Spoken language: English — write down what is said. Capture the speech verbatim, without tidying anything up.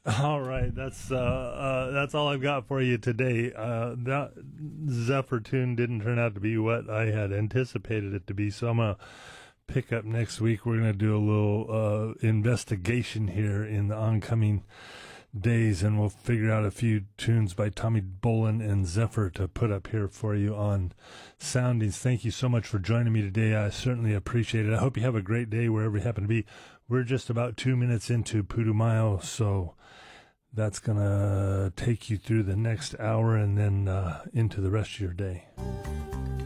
All right, that's uh, uh, that's all I've got for you today. Uh, that Zephyr tune didn't turn out to be what I had anticipated it to be, so I'm gonna pick up next week. We're gonna do a little uh, investigation here in the oncoming days, and we'll figure out a few tunes by Tommy Bolin and Zephyr to put up here for you on Soundings. Thank you so much for joining me today. I certainly appreciate it. I hope you have a great day wherever you happen to be. We're just about two minutes into Putumayo, so that's going to take you through the next hour and then uh, into the rest of your day.